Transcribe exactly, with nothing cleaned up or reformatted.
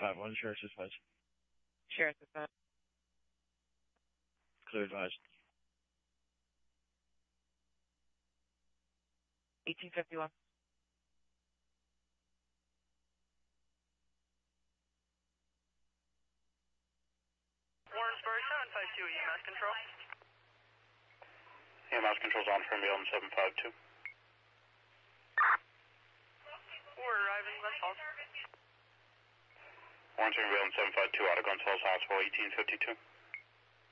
five one, Sheriff's advised. Sheriff's advised. Clear advised. eighteen fifty-one. Warrensburg, seven five two, E M S control. E M S control's on for ambulance seven five two. We're arriving, Glens Falls. Warrensburg ambulance seven five two, out of Glens Falls Hospital, eighteen fifty-two.